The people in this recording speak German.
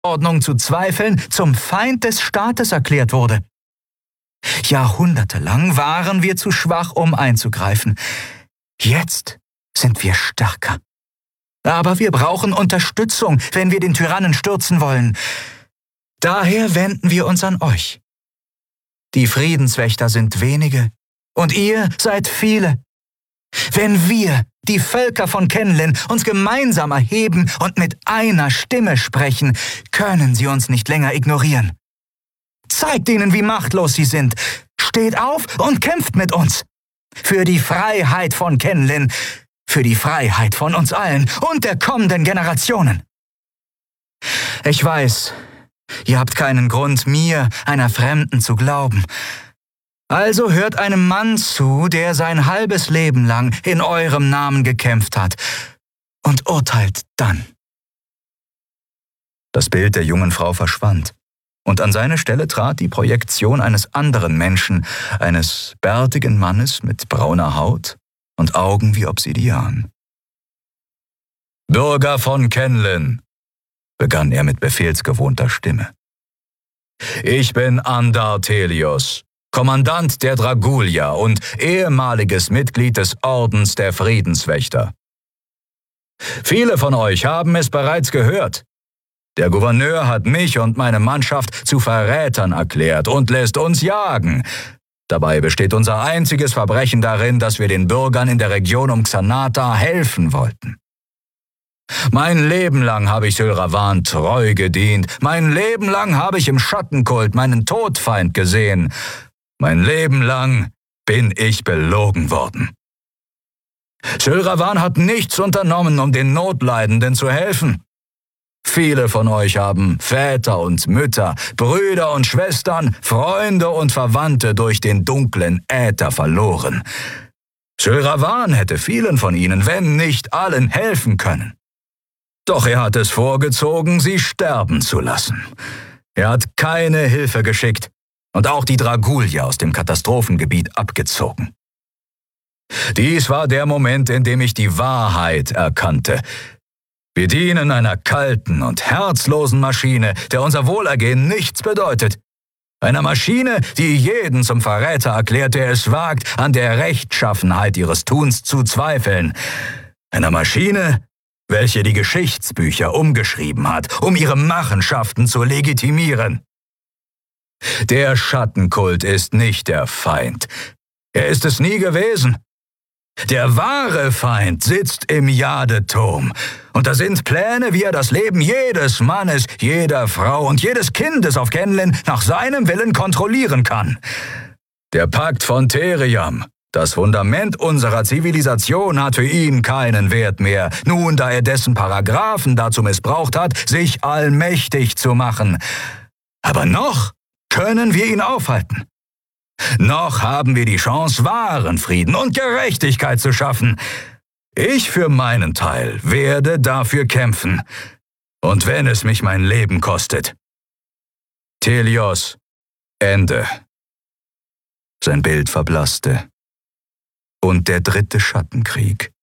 Ordnung zu zweifeln, zum Feind des Staates erklärt wurde. Jahrhundertelang waren wir zu schwach, um einzugreifen. Jetzt sind wir stärker. Aber wir brauchen Unterstützung, wenn wir den Tyrannen stürzen wollen. Daher wenden wir uns an euch. Die Friedenswächter sind wenige, und ihr seid viele. Wenn wir, die Völker von Kenlin, uns gemeinsam erheben und mit einer Stimme sprechen, können sie uns nicht länger ignorieren. Zeigt ihnen, wie machtlos sie sind. Steht auf und kämpft mit uns. Für die Freiheit von Kenlin, für die Freiheit von uns allen und der kommenden Generationen. Ich weiß, ihr habt keinen Grund, mir, einer Fremden, zu glauben. Also hört einem Mann zu, der sein halbes Leben lang in eurem Namen gekämpft hat, und urteilt dann. Das Bild der jungen Frau verschwand, und an seine Stelle trat die Projektion eines anderen Menschen, eines bärtigen Mannes mit brauner Haut und Augen wie Obsidian. »Bürger von Kenlin«, begann er mit befehlsgewohnter Stimme. »Ich bin Andar Telios, Kommandant der Dragulia und ehemaliges Mitglied des Ordens der Friedenswächter. Viele von euch haben es bereits gehört. Der Gouverneur hat mich und meine Mannschaft zu Verrätern erklärt und lässt uns jagen. Dabei besteht unser einziges Verbrechen darin, dass wir den Bürgern in der Region um Xanata helfen wollten. Mein Leben lang habe ich Sylravan treu gedient. Mein Leben lang habe ich im Schattenkult meinen Todfeind gesehen. Mein Leben lang bin ich belogen worden. Sylravan hat nichts unternommen, um den Notleidenden zu helfen. Viele von euch haben Väter und Mütter, Brüder und Schwestern, Freunde und Verwandte durch den dunklen Äther verloren. Sylravan hätte vielen von ihnen, wenn nicht allen, helfen können. Doch er hat es vorgezogen, sie sterben zu lassen. Er hat keine Hilfe geschickt und auch die Dragulia aus dem Katastrophengebiet abgezogen. Dies war der Moment, in dem ich die Wahrheit erkannte. Wir dienen einer kalten und herzlosen Maschine, der unser Wohlergehen nichts bedeutet. Einer Maschine, die jeden zum Verräter erklärt, der es wagt, an der Rechtschaffenheit ihres Tuns zu zweifeln. Einer Maschine, welche die Geschichtsbücher umgeschrieben hat, um ihre Machenschaften zu legitimieren. Der Schattenkult ist nicht der Feind. Er ist es nie gewesen. Der wahre Feind sitzt im Jadeturm. Und da sind Pläne, wie er das Leben jedes Mannes, jeder Frau und jedes Kindes auf Kenlin nach seinem Willen kontrollieren kann. Der Pakt von Teriam, das Fundament unserer Zivilisation, hat für ihn keinen Wert mehr, nun da er dessen Paragraphen dazu missbraucht hat, sich allmächtig zu machen. Aber noch können wir ihn aufhalten. Noch haben wir die Chance, wahren Frieden und Gerechtigkeit zu schaffen. Ich für meinen Teil werde dafür kämpfen. Und wenn es mich mein Leben kostet. Telios, Ende. Sein Bild verblasste. Und der dritte Schattenkrieg